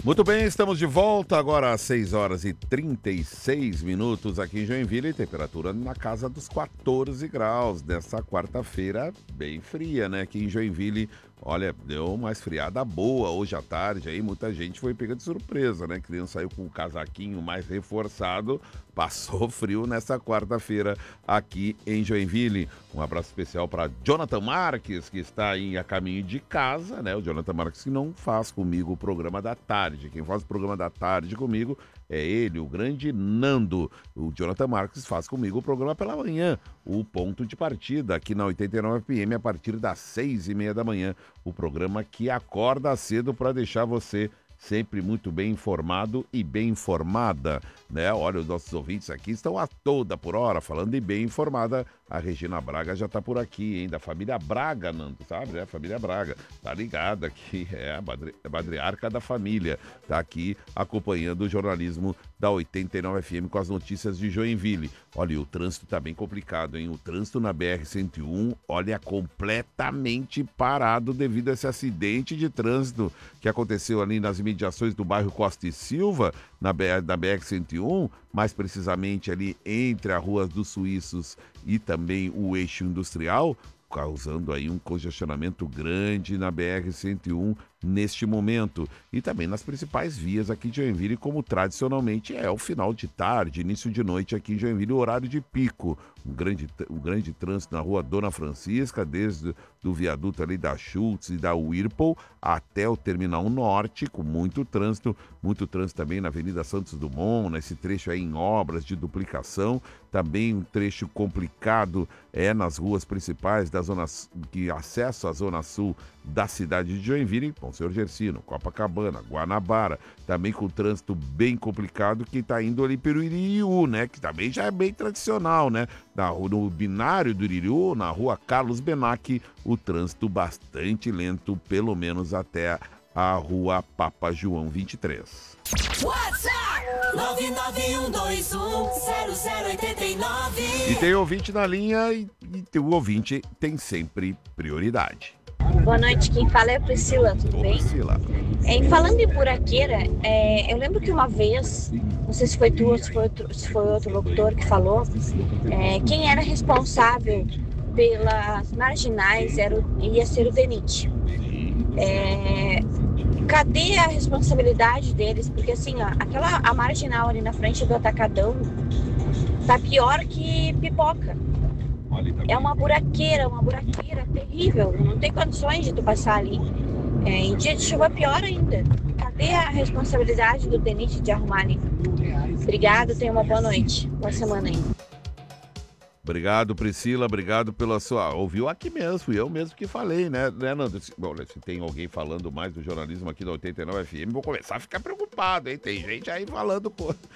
Muito bem, estamos de volta agora às 6 horas e 36 minutos aqui em Joinville, temperatura na casa dos 14 graus, dessa quarta-feira bem fria, né? Aqui em Joinville, olha, deu uma esfriada boa hoje à tarde, aí muita gente foi pega de surpresa, né? Criança saiu com um casaquinho mais reforçado, passou frio nessa quarta-feira aqui em Joinville. Um abraço especial para Jonathan Marques, que está aí a caminho de casa, né? O Jonathan Marques que não faz comigo o programa da tarde. Quem faz o programa da tarde comigo é ele, o grande Nando. O Jonathan Marques faz comigo o programa pela manhã, o Ponto de Partida, aqui na 89 FM, a partir das 6h30 da manhã. O programa que acorda cedo para deixar você sempre muito bem informado e bem informada, né? Olha, os nossos ouvintes aqui estão a toda por hora falando de bem informada. A Regina Braga já tá por aqui, hein? Da família Braga, Nando, sabe, né? Família Braga, tá ligada aqui, é a matriarca da família, tá aqui acompanhando o jornalismo da 89 FM com as notícias de Joinville. Olha, e o trânsito tá bem complicado, hein? O trânsito na BR-101, olha, completamente parado devido a esse acidente de trânsito que aconteceu ali nas imediações do bairro Costa e Silva, na BR-101, mais precisamente ali entre a Rua dos Suíços e também o eixo industrial, causando aí um congestionamento grande na BR-101 neste momento. E também nas principais vias aqui de Joinville, como tradicionalmente é o final de tarde, início de noite aqui em Joinville, o horário de pico. Um grande trânsito na rua Dona Francisca, desde do viaduto ali da Schultz e da Whirlpool até o Terminal Norte, com muito trânsito também na Avenida Santos Dumont, nesse trecho aí em obras de duplicação. Também um trecho complicado nas ruas principais da zona que acesso à zona sul da cidade de Joinville, Bom Senhor Gersino, Copacabana, Guanabara, também com trânsito bem complicado que está indo ali pelo Iririú, né? Que também já é bem tradicional, né? No binário do Iririú, na rua Carlos Benac, o trânsito bastante lento, pelo menos até a rua Papa João 23. WhatsApp 991210089. E tem ouvinte na linha e o ouvinte tem sempre prioridade. Boa noite, quem fala é a Priscila, tudo bem? Priscila. Falando em buraqueira, eu lembro que uma vez, não sei se foi tu ou se foi outro locutor que falou, quem era responsável pelas marginais ia ser o DENIT. Cadê a responsabilidade deles? Porque assim, ó, a marginal ali na frente do Atacadão tá pior que pipoca. É uma buraqueira terrível, não tem condições de tu passar ali. Em dia de chuva pior ainda. Cadê a responsabilidade do DENIT de arrumar ali? Obrigado, tenha uma boa noite, boa semana aí. Obrigado, Priscila, obrigado pela sua... Ouviu aqui mesmo, fui eu mesmo que falei, né, Nando? Bom, se tem alguém falando mais do jornalismo aqui da 89 FM, vou começar a ficar preocupado, hein? Tem gente aí falando...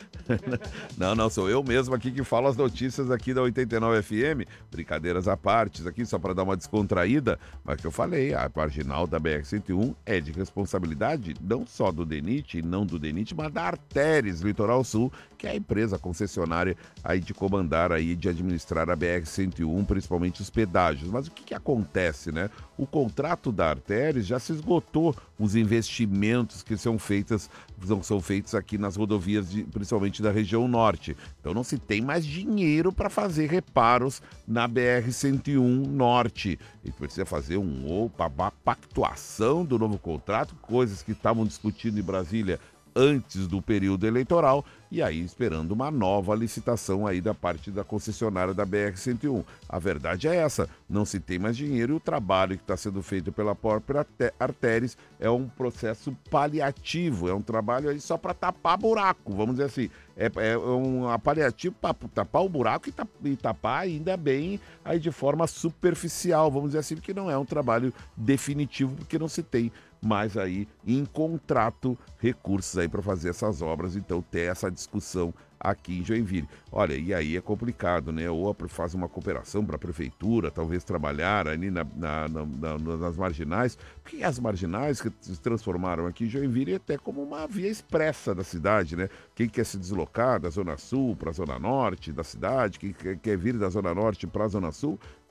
Não, sou eu mesmo aqui que falo as notícias aqui da 89 FM, brincadeiras à parte, aqui só para dar uma descontraída, mas que eu falei, a marginal da BR-101 é de responsabilidade não só do DENIT, não do DENIT, mas da Artéres Litoral Sul, que é a empresa concessionária aí de comandar, aí de administrar a BR-101, principalmente os pedágios. Mas o que acontece, né? O contrato da Artéres já se esgotou, os investimentos que são feitos aqui nas rodovias, principalmente da região norte. Então não se tem mais dinheiro para fazer reparos na BR-101 norte. E precisa fazer uma pactuação do novo contrato, coisas que estavam discutindo em Brasília antes do período eleitoral, e aí esperando uma nova licitação aí da parte da concessionária da BR-101. A verdade é essa, não se tem mais dinheiro e o trabalho que está sendo feito pela própria Artéres é um processo paliativo, é um trabalho aí só para tapar buraco, vamos dizer assim. É um paliativo para tapar o buraco e tapar ainda bem aí de forma superficial, vamos dizer assim, porque não é um trabalho definitivo, porque não se tem mais aí em contrato recursos aí para fazer essas obras, então ter essa discussão aqui em Joinville. Olha, e aí é complicado, né? Ou faz uma cooperação para a prefeitura, talvez trabalhar ali nas marginais, porque as marginais que se transformaram aqui em Joinville até como uma via expressa da cidade, né? Quem quer se deslocar da Zona Sul para a Zona Norte da cidade, quem quer vir da Zona Norte para a Zona Sul,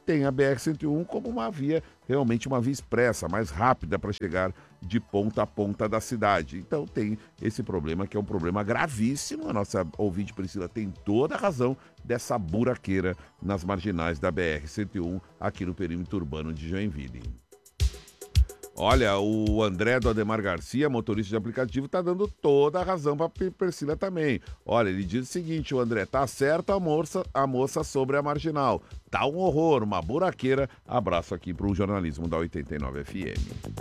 tem a BR-101 como uma via, realmente uma via expressa, mais rápida para chegar de ponta a ponta da cidade. Então tem esse problema que é um problema gravíssimo. A nossa ouvinte Priscila tem toda a razão dessa buraqueira nas marginais da BR-101 aqui no perímetro urbano de Joinville. Olha, o André do Ademar Garcia, motorista de aplicativo, tá dando toda a razão para Priscila também. Olha, ele diz o seguinte, o André, tá certo a moça sobre a marginal. Tá um horror, uma buraqueira. Abraço aqui pro jornalismo da 89 FM.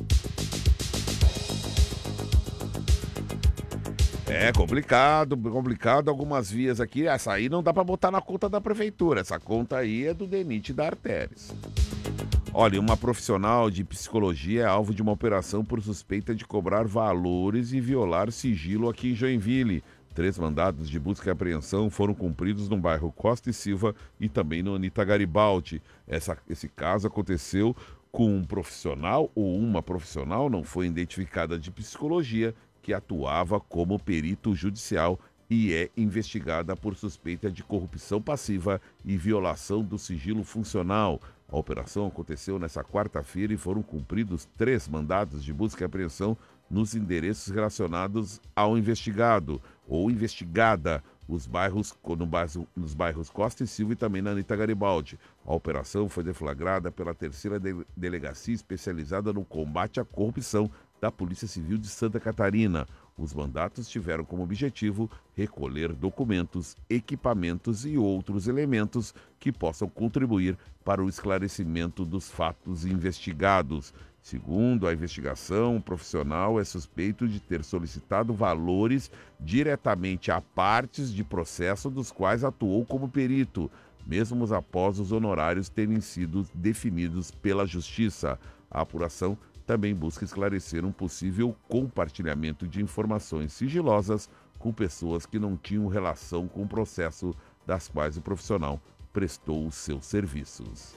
É complicado algumas vias aqui. Essa aí não dá para botar na conta da prefeitura. Essa conta aí é do DENIT da Artéres. Olha, uma profissional de psicologia é alvo de uma operação por suspeita de cobrar valores e violar sigilo aqui em Joinville. 3 mandados de busca e apreensão foram cumpridos no bairro Costa e Silva e também no Anita Garibaldi. Esse caso aconteceu com um profissional ou uma profissional, não foi identificada, de psicologia, que atuava como perito judicial e é investigada por suspeita de corrupção passiva e violação do sigilo funcional. A operação aconteceu nesta quarta-feira e foram cumpridos 3 mandados de busca e apreensão nos endereços relacionados ao investigado ou investigada, nos bairros Costa e Silva e também na Anita Garibaldi. A operação foi deflagrada pela 3ª Delegacia Especializada no Combate à Corrupção da Polícia Civil de Santa Catarina. Os mandatos tiveram como objetivo recolher documentos, equipamentos e outros elementos que possam contribuir para o esclarecimento dos fatos investigados. Segundo a investigação, o profissional é suspeito de ter solicitado valores diretamente a partes de processo dos quais atuou como perito, mesmo após os honorários terem sido definidos pela Justiça. A apuração também busca esclarecer um possível compartilhamento de informações sigilosas com pessoas que não tinham relação com o processo das quais o profissional prestou os seus serviços.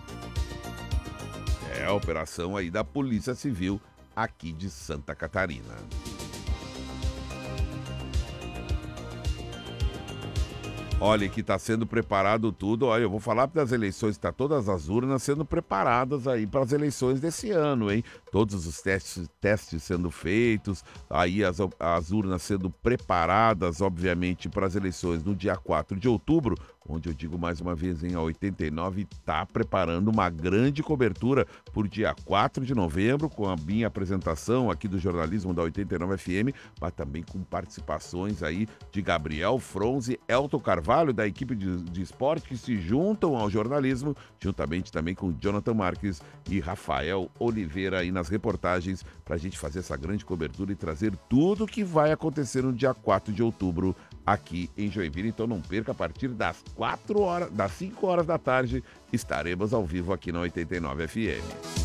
É a operação aí da Polícia Civil aqui de Santa Catarina. Olha, que está sendo preparado tudo. Olha, eu vou falar das eleições, está todas as urnas sendo preparadas aí para as eleições desse ano, hein? Todos os testes sendo feitos, aí as urnas sendo preparadas, obviamente, para as eleições no dia 4 de outubro, onde eu digo mais uma vez, a 89 está preparando uma grande cobertura por dia 4 de novembro, com a minha apresentação aqui do jornalismo da 89 FM, mas também com participações aí de Gabriel Fronze, Elton Carvalho, da equipe de esporte, que se juntam ao jornalismo, juntamente também com Jonathan Marques e Rafael Oliveira aí nas reportagens, para a gente fazer essa grande cobertura e trazer tudo o que vai acontecer no dia 4 de outubro aqui em Joinville. Então não perca, a partir das 5 horas da tarde, estaremos ao vivo aqui na 89 FM.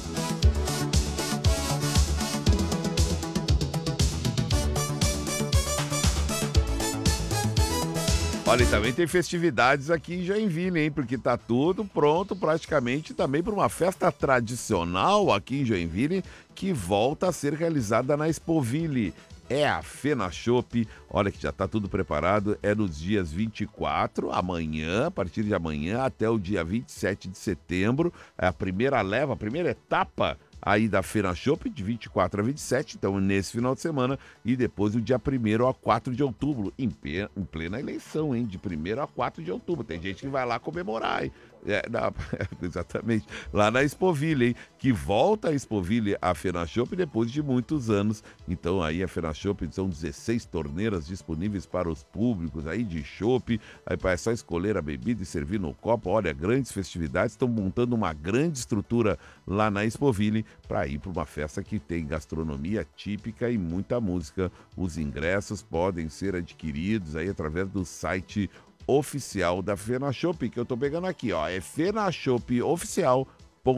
Olha, e também tem festividades aqui em Joinville, hein? Porque tá tudo pronto praticamente também para uma festa tradicional aqui em Joinville que volta a ser realizada na Expoville. É a FenaChopp, olha que já está tudo preparado, é nos dias 24, amanhã, a partir de amanhã até o dia 27 de setembro, é a primeira leva, a primeira etapa aí da FenaChopp, de 24 a 27, então nesse final de semana, e depois o dia 1º a 4 de outubro, em plena eleição, hein, de 1º a 4 de outubro, tem gente que vai lá comemorar, hein? Exatamente, lá na Expoville, hein? Que volta a Expoville a FenaChopp depois de muitos anos. Então aí a FenaChopp são 16 torneiras disponíveis para os públicos aí de chopp, aí é só escolher a bebida e servir no copo. Olha, grandes festividades, estão montando uma grande estrutura lá na Expoville para ir para uma festa que tem gastronomia típica e muita música. Os ingressos podem ser adquiridos aí através do site oficial da FenaChopp, que eu tô pegando aqui, ó, é fenachoppoficial.com.br.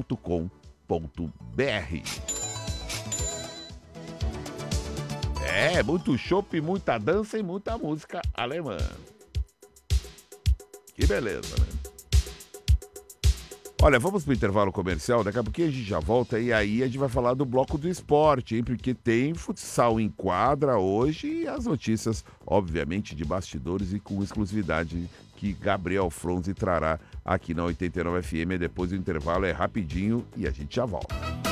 É, muito chopp, muita dança e muita música alemã. Que beleza, né? Olha, vamos pro intervalo comercial, daqui a pouquinho a gente já volta e aí a gente vai falar do bloco do esporte, hein? Porque tem futsal em quadra hoje e as notícias, obviamente, de bastidores e com exclusividade que Gabriel Fronzi trará aqui na 89 FM. Depois do intervalo é rapidinho e a gente já volta.